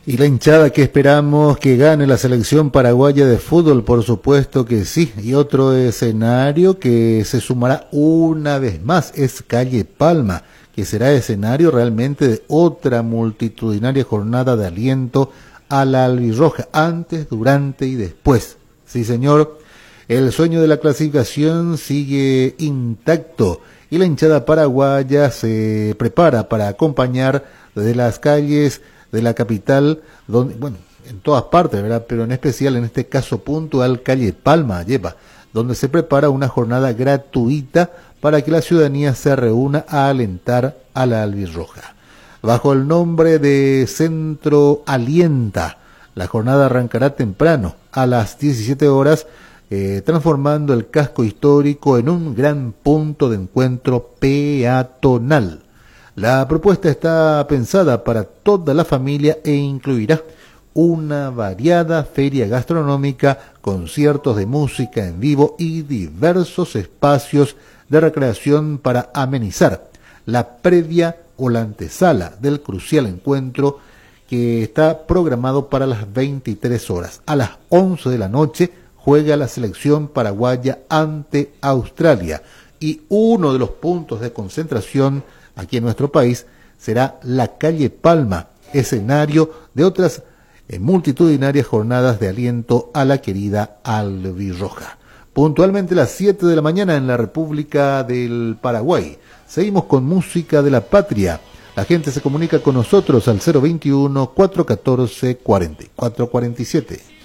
Y la hinchada que esperamos que gane la selección paraguaya de fútbol, por supuesto que sí. Y otro escenario que se sumará una vez más es Calle Palma, que será escenario realmente de otra multitudinaria jornada de aliento a la albirroja, antes, durante y después. Sí, señor, el sueño de la clasificación sigue intacto y la hinchada paraguaya se prepara para acompañar desde las calles de la capital, donde, bueno, en todas partes, ¿verdad? Pero en especial en este caso puntual, Calle Palma, Yepa, donde se prepara una jornada gratuita para que la ciudadanía se reúna a alentar a la albirroja. Bajo el nombre de Centro Alienta, la jornada arrancará temprano, a las 17 horas, transformando el casco histórico en un gran punto de encuentro peatonal. La propuesta está pensada para toda la familia e incluirá una variada feria gastronómica, conciertos de música en vivo y diversos espacios de recreación para amenizar la previa o la antesala del crucial encuentro que está programado para las 23 horas. A las 11 de la noche juega la selección paraguaya ante Australia y uno de los puntos de concentración aquí en nuestro país será la Calle Palma, escenario de otras multitudinarias jornadas de aliento a la querida albirroja. Puntualmente a las 7 de la mañana en la República del Paraguay. Seguimos con música de la patria. La gente se comunica con nosotros al 021-414-4447.